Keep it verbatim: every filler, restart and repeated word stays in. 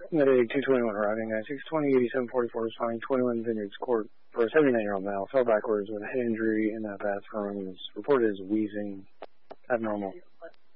Medic two twenty-one arriving at six twenty, eighty-seven forty-four, responding twenty-one Vineyards Court for a seventy-nine-year-old male. Fell backwards with a head injury in that bathroom. Is reported as wheezing, abnormal.